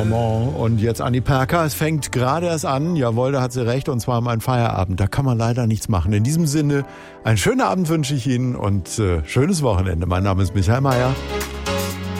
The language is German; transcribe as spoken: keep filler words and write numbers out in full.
Charmant. Und jetzt Anni Perker. Es fängt gerade erst an. Jawohl, da hat sie recht. Und zwar um einen Feierabend. Da kann man leider nichts machen. In diesem Sinne, einen schönen Abend wünsche ich Ihnen und äh, schönes Wochenende. Mein Name ist Michael Mayer.